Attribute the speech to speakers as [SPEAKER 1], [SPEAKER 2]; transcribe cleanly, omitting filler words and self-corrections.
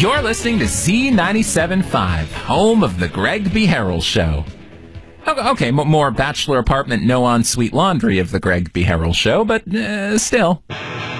[SPEAKER 1] You're listening to Z97.5, home of the Greg B. Harrell Show. Okay, more bachelor apartment, no ensuite laundry of the Greg B. Harrell Show, but still.